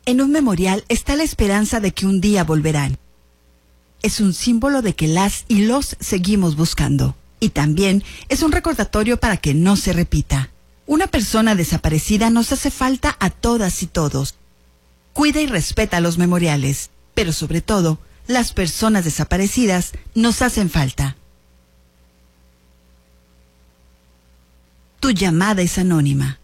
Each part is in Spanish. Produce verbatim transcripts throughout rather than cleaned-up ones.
En un memorial está la esperanza de que un día volverán. Es un símbolo de que las y los seguimos buscando. Y también es un recordatorio para que no se repita. Una persona desaparecida nos hace falta a todas y todos. Cuida y respeta los memoriales, pero sobre todo, las personas desaparecidas nos hacen falta. Tu llamada es anónima.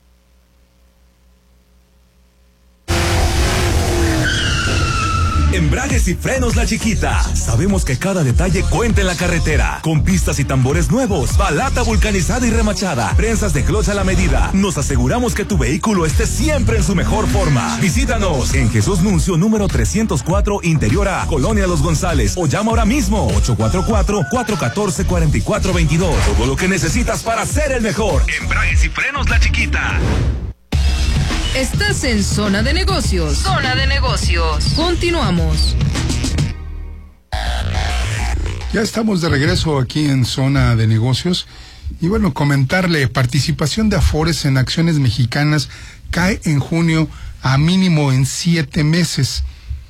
Embragues y frenos La Chiquita. Sabemos que cada detalle cuenta en la carretera. Con pistas y tambores nuevos, balata vulcanizada y remachada, prensas de cloche a la medida. Nos aseguramos que tu vehículo esté siempre en su mejor forma. Visítanos en Jesús Nuncio número trescientos cuatro, Interior A, Colonia Los González, o llama ahora mismo ocho cuatro cuatro, cuatro uno cuatro, cuatro cuatro dos dos. Todo lo que necesitas para ser el mejor. Embragues y frenos La Chiquita. Estás en Zona de Negocios. Zona de Negocios. Continuamos. Ya estamos de regreso aquí en Zona de Negocios. Y bueno, comentarle, participación de Afores en acciones mexicanas cae en junio a mínimo en siete meses.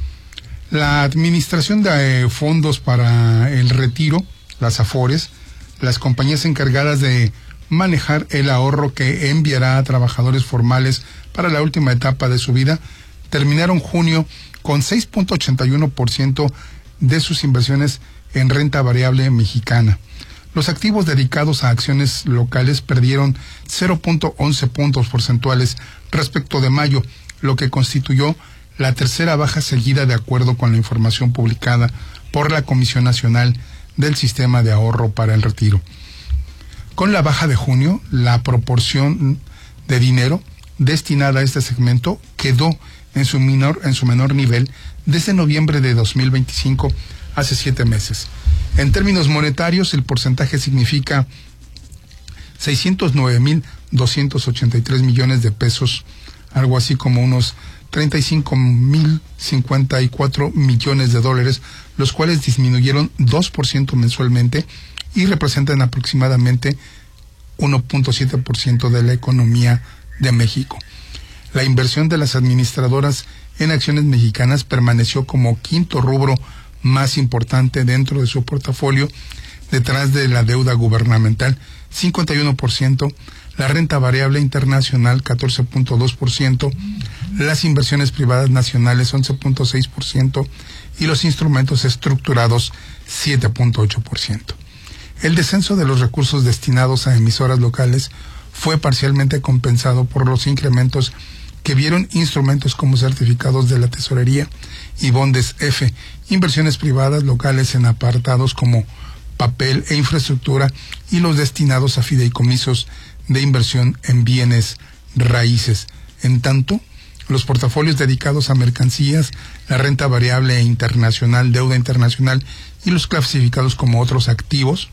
La administración de fondos para el retiro, las Afores, las compañías encargadas de manejar el ahorro que enviará a trabajadores formales para la última etapa de su vida, terminaron junio con seis punto ochenta y uno por ciento de sus inversiones en renta variable mexicana. Los activos dedicados a acciones locales perdieron cero punto once puntos porcentuales respecto de mayo, lo que constituyó la tercera baja seguida de acuerdo con la información publicada por la Comisión Nacional del Sistema de Ahorro para el Retiro. Con la baja de junio, la proporción de dinero destinada a este segmento quedó en su menor, en su menor nivel desde noviembre de dos mil veinticinco, hace siete meses. En términos monetarios, el porcentaje significa seiscientos nueve mil doscientos ochenta y tres millones de pesos, algo así como unos treinta y cinco mil cincuenta y cuatro millones de dólares, los cuales disminuyeron dos por ciento mensualmente y representan aproximadamente uno punto siete por ciento de la economía de México. La inversión de las administradoras en acciones mexicanas permaneció como quinto rubro más importante dentro de su portafolio, detrás de la deuda gubernamental, cincuenta y uno por ciento, la renta variable internacional, catorce punto dos por ciento, las inversiones privadas nacionales, once punto seis por ciento, y los instrumentos estructurados, siete punto ocho por ciento. El descenso de los recursos destinados a emisoras locales fue parcialmente compensado por los incrementos que vieron instrumentos como certificados de la tesorería y bondes F, inversiones privadas locales en apartados como papel e infraestructura, y los destinados a fideicomisos de inversión en bienes raíces. En tanto, los portafolios dedicados a mercancías, la renta variable e internacional, deuda internacional y los clasificados como otros activos,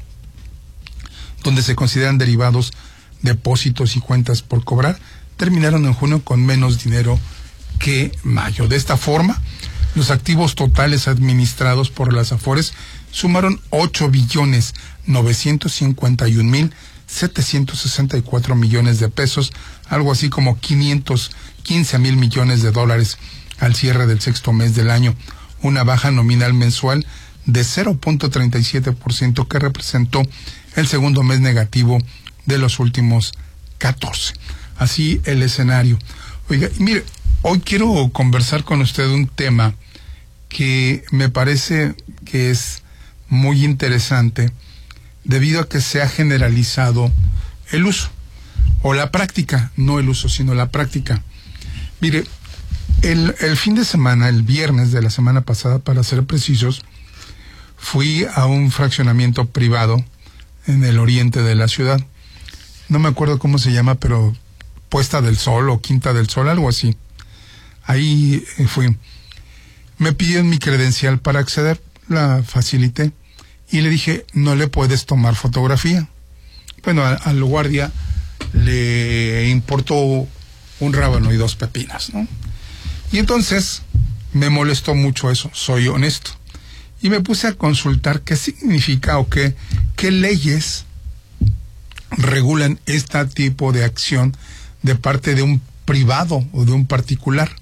donde se consideran derivados, depósitos y cuentas por cobrar, terminaron en junio con menos dinero que mayo. De esta forma, los activos totales administrados por las Afores sumaron ocho billones novecientos cincuenta y un mil setecientos sesenta y cuatro millones de pesos, algo así como quinientos quince mil millones de dólares al cierre del sexto mes del año, una baja nominal mensual de cero punto treinta y siete por ciento que representó el segundo mes negativo de los últimos catorce. Así el escenario. Oiga, y mire, hoy quiero conversar con usted un tema que me parece que es muy interesante debido a que se ha generalizado el uso, o la práctica, no el uso, sino la práctica. Mire, el, el fin de semana, el viernes de la semana pasada, para ser precisos, fui a un fraccionamiento privado en el oriente de la ciudad. No me acuerdo cómo se llama, pero Puesta del Sol o Quinta del Sol, algo así. Ahí fui. Me pidieron mi credencial para acceder, la facilité y le dije, no le puedes tomar fotografía. Bueno, a, al guardia le importó un rábano y dos pepinas, ¿no? Y entonces me molestó mucho eso, soy honesto. Y me puse a consultar qué significa o qué, qué leyes regulan este tipo de acción de parte de un privado o de un particular.